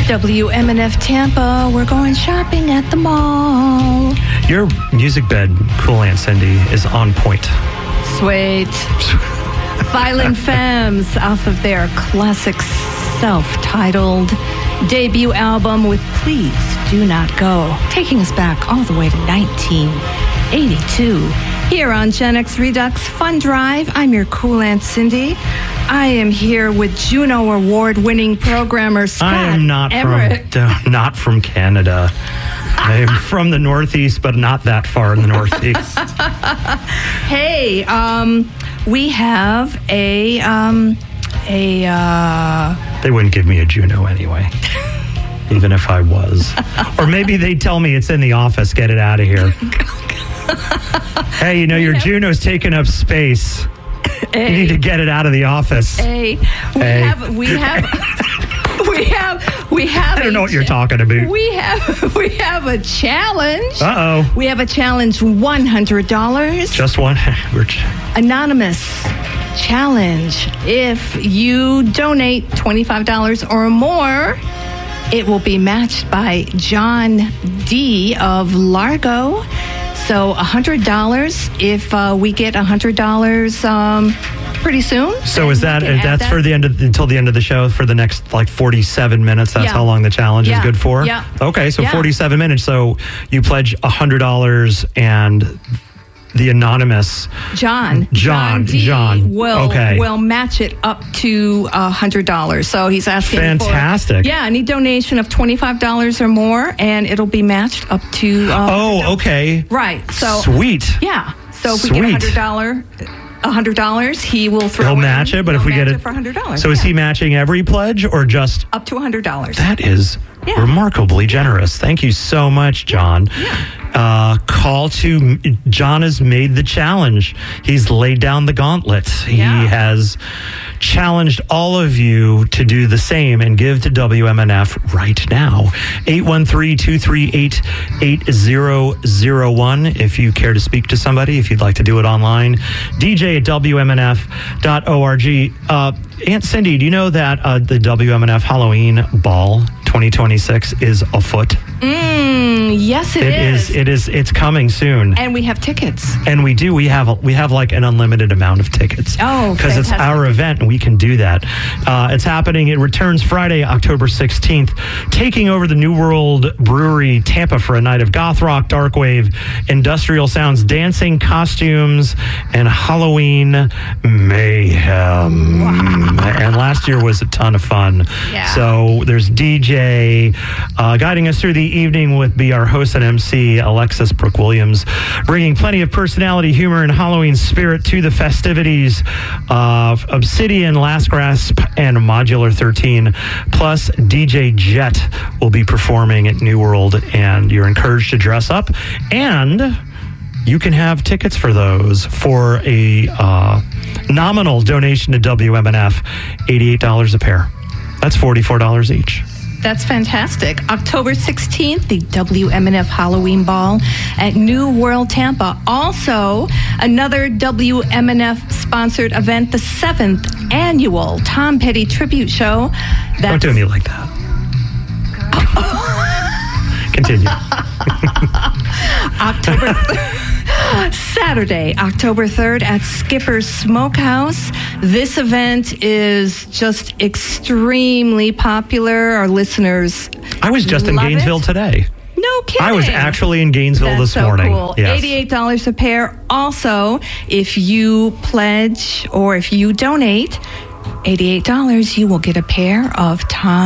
WMNF Tampa, we're going shopping at the mall. Your music bed, Cool Aunt Cindy, is on point. Sweet. Violent Femmes off of their classic self-titled debut album with Please Do Not Go, taking us back all the way to 1982. Here on Gen X Redux Fun Drive, I'm your Cool Aunt Cindy. I am here with Juno Award-winning programmer Scott I am not from Canada. I am from the Northeast, but not that far in the Northeast. Hey, we have a They wouldn't give me a Juno anyway, even if I was. Or maybe they'd tell me it's in the office, get it out of here. Hey, your Juno's taking up space. You need to get it out of the office. We have I don't know what you're talking about. We have a challenge. Uh-oh. We have a challenge, $100. Just one. Anonymous challenge. If you donate $25 or more, it will be matched by John D. of Largo. So $100 if we get $100 pretty soon. So is that's for the end of until the end of the show for the next 47 minutes? That's how long the challenge is good for? Yeah. Okay, so 47 minutes. So you pledge $100 and the anonymous John will match it up to $100. So he's asking fantastic. For any donation of $25 or more, and it'll be matched up to okay. Right. So sweet. Yeah. So if we get $100, he will throw. He'll match it, but if we get it for $100. So is he matching every pledge or just up to $100? That is remarkably generous. Thank you so much, John. John has made the challenge. He's laid down the gauntlet. He has challenged all of you to do the same and give to WMNF right now. 813-238-8001 if you care to speak to somebody, if you'd like to do it online. DJ@WMNF.org. Aunt Cindy, do you know that the WMNF Halloween Ball 2026 is afoot? Yes, it is. It's coming soon. And we have tickets. And we do. We have like an unlimited amount of tickets. Oh, because it's our event and we can do that. It's happening. It returns Friday, October 16th, taking over the New World Brewery Tampa for a night of goth rock, dark wave, industrial sounds, dancing, costumes, and Halloween mayhem. Wow. And last year was a ton of fun. Yeah. So there's DJ guiding us through the evening with our host and MC, Alexis Brooke Williams, bringing plenty of personality, humor, and Halloween spirit to the festivities of Obsidian, Last Grasp, and Modular 13. Plus, DJ Jet will be performing at New World, and you're encouraged to dress up. And you can have tickets for those for a nominal donation to WMNF, $88 a pair. That's $44 each. That's fantastic. October 16th, the WMNF Halloween Ball at New World Tampa. Also, another WMNF-sponsored event, the 7th Annual Tom Petty Tribute Show. Don't do me like that. Continue. Saturday, October 3rd at Skipper's Smokehouse. This event is just extremely popular. Our listeners I was just in Gainesville today. No kidding. I was actually in Gainesville this morning. Cool. Yes. $88 a pair. Also, if you pledge or if you donate $88, you will get a pair of Tom